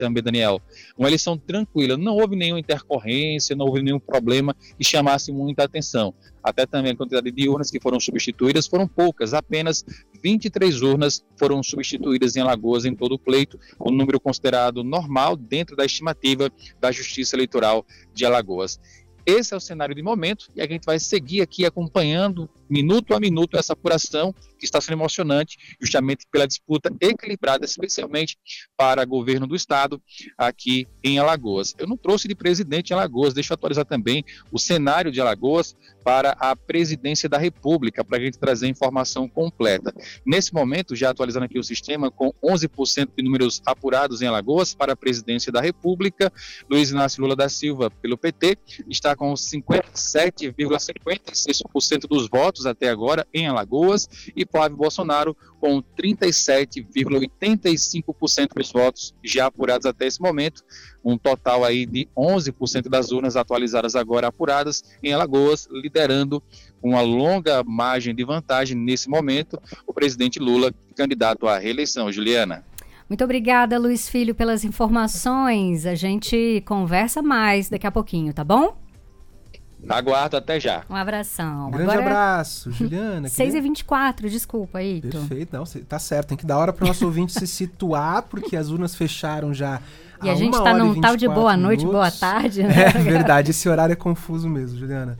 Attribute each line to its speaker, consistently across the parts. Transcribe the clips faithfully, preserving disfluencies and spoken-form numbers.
Speaker 1: também, Daniel, uma eleição tranquila, não houve nenhuma intercorrência, não houve nenhum problema que chamasse muita atenção. Até também a quantidade de urnas que foram substituídas foram poucas, apenas vinte e três urnas foram substituídas em Alagoas em todo o pleito, um número considerado normal dentro da estimativa da Justiça Eleitoral de Alagoas. Esse é o cenário de momento e a gente vai seguir aqui acompanhando minuto a minuto essa apuração que está sendo emocionante, justamente pela disputa equilibrada, especialmente para governo do estado aqui em Alagoas. Eu não trouxe de presidente em Alagoas, deixa eu atualizar também o cenário de Alagoas para a presidência da República, para a gente trazer a informação completa. Nesse momento, já atualizando aqui o sistema, com onze por cento de números apurados em Alagoas para a presidência da República, Luiz Inácio Lula da Silva, pelo P T, está com cinquenta e sete vírgula cinquenta e seis por cento dos votos até agora em Alagoas, e Flávio Bolsonaro com trinta e sete vírgula oitenta e cinco por cento dos votos já apurados até esse momento, um total aí de onze por cento das urnas atualizadas agora apuradas em Alagoas, liderando uma longa margem de vantagem nesse momento, o presidente Lula, candidato à reeleição. Juliana.
Speaker 2: Muito obrigada, Luiz Filho, pelas informações. A gente conversa mais daqui a pouquinho, tá bom?
Speaker 1: Aguardo, até já.
Speaker 2: Um abração.
Speaker 3: Grande
Speaker 2: Agora,
Speaker 3: abraço, Juliana.
Speaker 2: seis e vinte e quatro, desculpa aí.
Speaker 3: Perfeito, não, tá certo. Tem que dar hora para o nosso ouvinte se situar, porque as urnas fecharam já.
Speaker 2: E a gente tá num tal de boa noite, minutos. Boa tarde. Né?
Speaker 3: É verdade, esse horário é confuso mesmo, Juliana.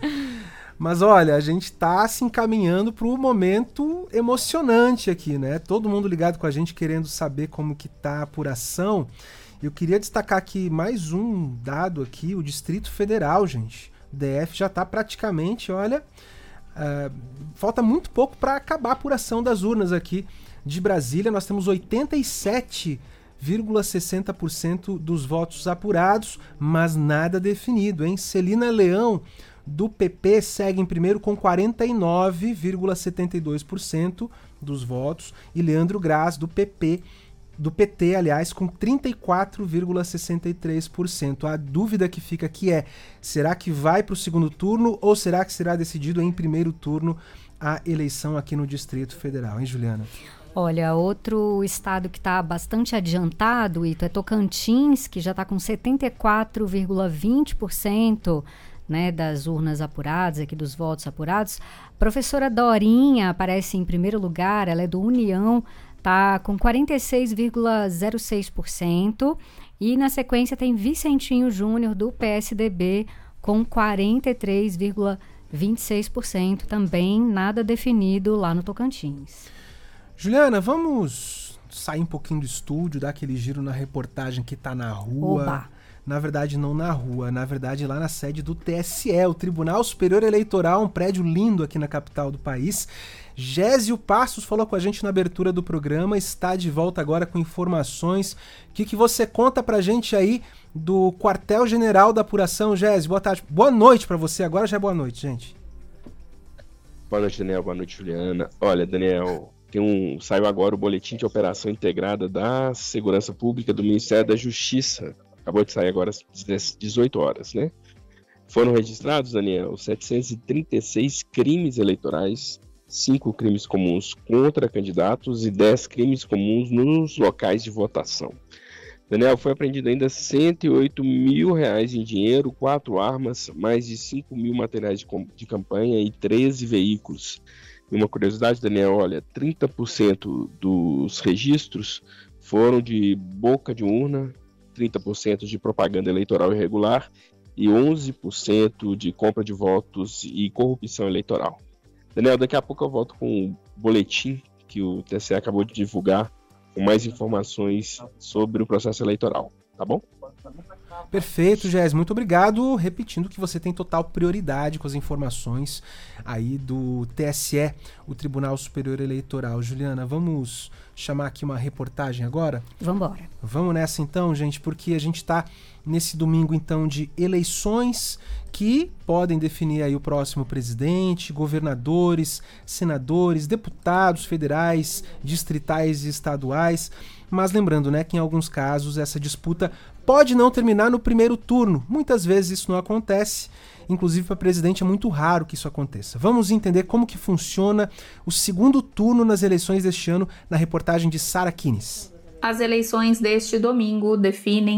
Speaker 3: Mas olha, a gente está se encaminhando para um momento emocionante aqui, né? Todo mundo ligado com a gente, querendo saber como que tá a apuração. Eu queria destacar aqui mais um dado aqui, o Distrito Federal, gente. O D F já está praticamente, olha, uh, falta muito pouco para acabar a apuração das urnas aqui de Brasília. Nós temos oitenta e sete vírgula sessenta por cento dos votos apurados, mas nada definido, hein? Celina Leão, do P P, segue em primeiro com quarenta e nove vírgula setenta e dois por cento dos votos, e Leandro Graz, do P P, do P T, aliás, com trinta e quatro vírgula sessenta e três por cento. A dúvida que fica aqui é, será que vai para o segundo turno ou será que será decidido em primeiro turno a eleição aqui no Distrito Federal, hein, Juliana?
Speaker 2: Olha, outro estado que está bastante adiantado, Ito, é Tocantins, que já está com setenta e quatro vírgula vinte por cento, né, das urnas apuradas, aqui dos votos apurados. Professora Dorinha aparece em primeiro lugar, ela é do União, está com quarenta e seis vírgula zero seis por cento, e na sequência tem Vicentinho Júnior, do P S D B, com quarenta e três vírgula vinte e seis por cento, também nada definido lá no Tocantins.
Speaker 3: Juliana, vamos sair um pouquinho do estúdio, dar aquele giro na reportagem que está na rua.
Speaker 2: Oba.
Speaker 3: Na verdade, não na rua, na verdade lá na sede do T S E, o Tribunal Superior Eleitoral, um prédio lindo aqui na capital do país. Gésio Passos falou com a gente na abertura do programa, está de volta agora com informações. O que, que você conta pra gente aí do quartel-general da apuração, Gésio? Boa tarde, boa noite pra você, agora já é boa noite, gente.
Speaker 4: Boa noite, Daniel, boa noite, Juliana. Olha, Daniel, tem um, saiu agora o boletim de operação integrada da Segurança Pública do Ministério da Justiça. Acabou de sair agora às dezoito horas, né? Foram registrados, Daniel, setecentos e trinta e seis crimes eleitorais, cinco crimes comuns contra candidatos e dez crimes comuns nos locais de votação. Daniel, foi apreendido ainda cento e oito mil reais em dinheiro, quatro armas, mais de cinco mil materiais de, de campanha e treze veículos. E uma curiosidade, Daniel, olha, trinta por cento dos registros foram de boca de urna, trinta por cento de propaganda eleitoral irregular e onze por cento de compra de votos e corrupção eleitoral. Daniel, daqui a pouco eu volto com o boletim que o T S E acabou de divulgar com mais informações sobre o processo eleitoral, tá bom?
Speaker 3: Perfeito, Gés, muito obrigado. Repetindo que você tem total prioridade com as informações aí do T S E, o Tribunal Superior Eleitoral. Juliana, vamos chamar aqui uma reportagem agora?
Speaker 2: Vamos embora.
Speaker 3: Vamos nessa então, gente, porque a gente está nesse domingo então de eleições que podem definir aí o próximo presidente, governadores, senadores, deputados federais, distritais e estaduais. Mas lembrando, né, que em alguns casos essa disputa pode não terminar no primeiro turno. Muitas vezes isso não acontece. Inclusive para presidente é muito raro que isso aconteça. Vamos entender como que funciona o segundo turno nas eleições deste ano na reportagem de Sara Kines.
Speaker 5: As eleições deste domingo definem